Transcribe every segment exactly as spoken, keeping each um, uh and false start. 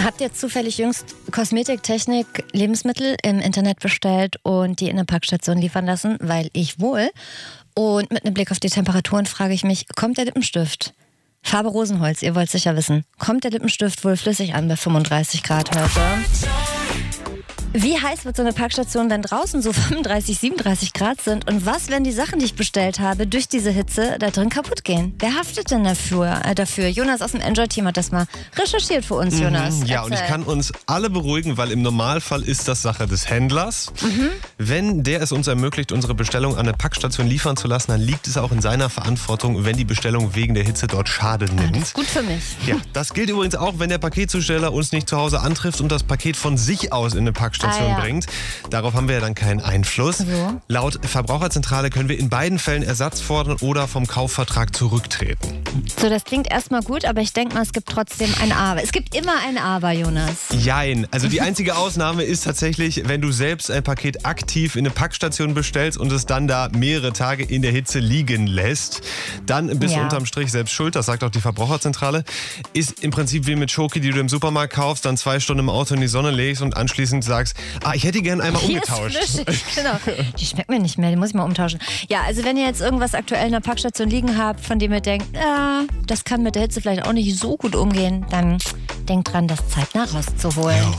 Habt ihr zufällig jüngst Kosmetik, Technik, Lebensmittel im Internet bestellt und die in eine Packstation liefern lassen? Weil ich wohl. Und mit einem Blick auf die Temperaturen frage ich mich, kommt der Lippenstift? Farbe Rosenholz, ihr wollt sicher wissen. Kommt der Lippenstift wohl flüssig an bei fünfunddreißig Grad heute? Wie heiß wird so eine Packstation, wenn draußen so fünfunddreißig, siebenunddreißig Grad sind? Und was, wenn die Sachen, die ich bestellt habe, durch diese Hitze da drin kaputt gehen? Wer haftet denn dafür? Äh, dafür? Jonas aus dem Enjoy-Team hat das mal recherchiert für uns, Jonas. Mhm, ja, Erzähl. Und ich kann uns alle beruhigen, weil im Normalfall ist das Sache des Händlers. Mhm. Wenn der es uns ermöglicht, unsere Bestellung an eine Packstation liefern zu lassen, dann liegt es auch in seiner Verantwortung, wenn die Bestellung wegen der Hitze dort Schaden nimmt. Ah, das ist gut für mich. Ja, das gilt übrigens auch, wenn der Paketzusteller uns nicht zu Hause antrifft und das Paket von sich aus in eine Packstation Ah, ja. bringt. Darauf haben wir ja dann keinen Einfluss. So. Laut Verbraucherzentrale können wir in beiden Fällen Ersatz fordern oder vom Kaufvertrag zurücktreten. So, das klingt erstmal gut, aber ich denke mal, es gibt trotzdem ein Aber. Es gibt immer ein Aber, Jonas. Jein. Also die einzige Ausnahme ist tatsächlich, wenn du selbst ein Paket aktiv in eine Packstation bestellst und es dann da mehrere Tage in der Hitze liegen lässt. Dann bist ja. du unterm Strich selbst schuld, das sagt auch die Verbraucherzentrale. Ist im Prinzip wie mit Schoki, die du im Supermarkt kaufst, dann zwei Stunden im Auto in die Sonne legst und anschließend sagst, ah, ich hätte die gerne einmal Hier umgetauscht. Ist flüssig, genau. Die schmeckt mir nicht mehr, die muss ich mal umtauschen. Ja, also wenn ihr jetzt irgendwas aktuell in der Packstation liegen habt, von dem ihr denkt, ja, das kann mit der Hitze vielleicht auch nicht so gut umgehen, dann denkt dran, das zeitnah rauszuholen. Ja.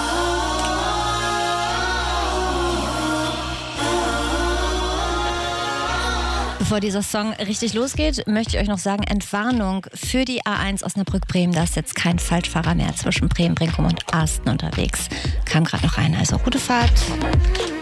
Bevor dieser Song richtig losgeht, möchte ich euch noch sagen, Entwarnung für die A eins Osnabrück-Bremen. Da ist jetzt kein Falschfahrer mehr zwischen Bremen, Brinkum und Asten unterwegs. Kam gerade noch rein, also gute Fahrt.